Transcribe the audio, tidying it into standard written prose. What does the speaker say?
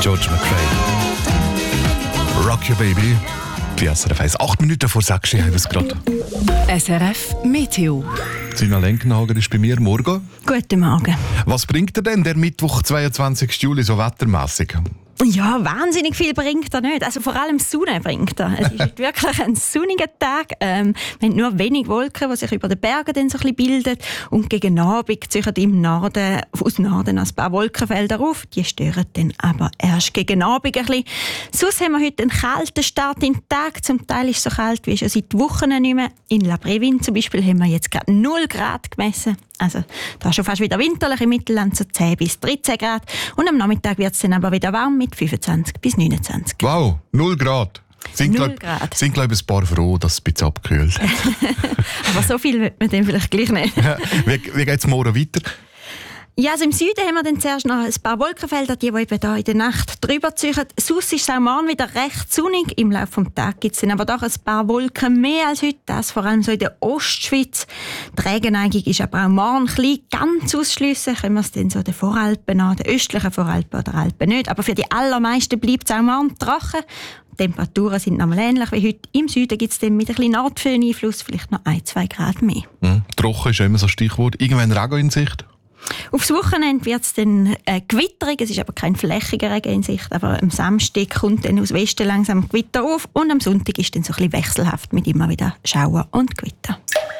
George McRae. Rock Your Baby. Die SRF 1. 8 Minuten vor 6 haben wir es gerade. SRF Meteo. Sina Lenkenhager ist bei mir. Morgen. Guten Morgen. Was bringt dir denn der Mittwoch, 22. Juli, so wettermässig? Ja, wahnsinnig viel bringt er nicht. Also vor allem Sonne bringt er. Es ist wirklich ein sonniger Tag. Wir haben nur wenig Wolken, die sich über den Bergen dann so ein bisschen bilden. Und gegen Abend ziehen im Norden, aus Norden ein paar Wolkenfelder auf. Die stören dann aber erst gegen Abend ein bisschen. Sonst haben wir heute einen kalten Start in den Tag. Zum Teil ist es so kalt wie schon seit Wochen nicht mehr. In La Brevin zum Beispiel haben wir jetzt gerade 0 Grad gemessen. Also da ist schon fast wieder winterlich im Mittelland, so 10 bis 13 Grad. Und am Nachmittag wird es dann aber wieder warm mit 25 bis 29. Wow, 0 Grad. Sind, glaube ich, ein paar froh, dass es ein bisschen abgekühlt hat. Aber so viel wird man dann vielleicht gleich nicht. Wie geht es morgen weiter? Ja, also im Süden haben wir dann zuerst noch ein paar Wolkenfelder, die eben da in der Nacht drüber ziehen. Sonst ist es auch morgen wieder recht sonnig. Im Laufe des Tages gibt es dann aber doch ein paar Wolken mehr als heute. Das vor allem so in der Ostschweiz. Die Regenneigung ist aber auch morgen klein. Ganz ausschliessen können wir es dann so den Voralpen an, den östlichen Voralpen oder Alpen nicht. Aber für die allermeisten bleibt es auch morgen trocken. Die Temperaturen sind nochmal ähnlich wie heute. Im Süden gibt es dann mit ein bisschen Nordföhn-Einfluss vielleicht noch 1-2 Grad mehr. Trocken ist ja immer so ein Stichwort. Irgendwann Regen in Sicht? Aufs Wochenende wird es dann gewitterig, es ist aber kein flächiger Regen in Sicht, aber am Samstag kommt dann aus Westen langsam Gewitter auf und am Sonntag ist dann so ein bisschen wechselhaft mit immer wieder Schauer und Gewitter.